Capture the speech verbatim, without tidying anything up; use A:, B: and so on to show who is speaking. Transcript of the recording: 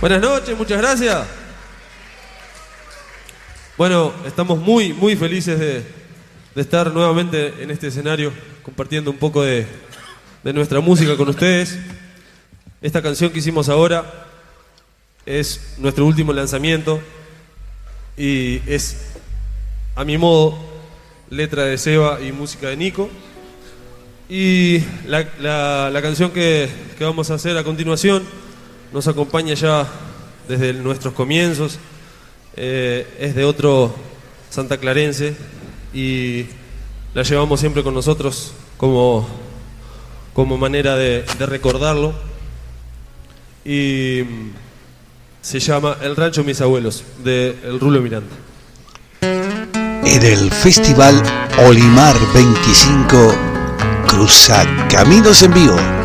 A: Buenas noches, muchas gracias. Bueno, estamos muy, muy felices de, de estar nuevamente en este escenario compartiendo un poco de, de nuestra música con ustedes. Esta canción que hicimos ahora es nuestro último lanzamiento y es, a mi modo, letra de Seba y música de Nico. Y la, la, la canción que, que vamos a hacer a continuación nos acompaña ya desde nuestros comienzos. Eh, es de otro santaclarense y la llevamos siempre con nosotros como, como manera de, de recordarlo. Y se llama El Rancho Mis Abuelos, de El Rulo Miranda.
B: En el Festival Olimar veinticinco, Cruza Caminos en Vivo.